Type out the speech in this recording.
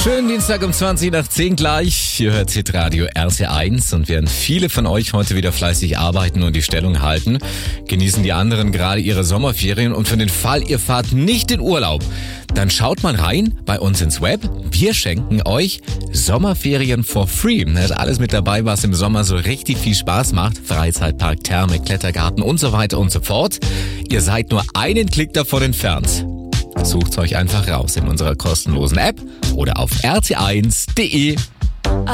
Schönen Dienstag um 20 nach 10 gleich. Hier hört Hitradio RT1 und während viele von euch heute wieder fleißig arbeiten und die Stellung halten, genießen die anderen gerade ihre Sommerferien und für den Fall, ihr fahrt nicht in Urlaub, dann schaut mal rein bei uns ins Web. Wir schenken euch Sommerferien for free. Da ist alles mit dabei, was im Sommer so richtig viel Spaß macht. Freizeitpark, Therme, Klettergarten und so weiter und so fort. Ihr seid nur einen Klick davon entfernt. Sucht's euch einfach raus in unserer kostenlosen App oder auf rt1.de.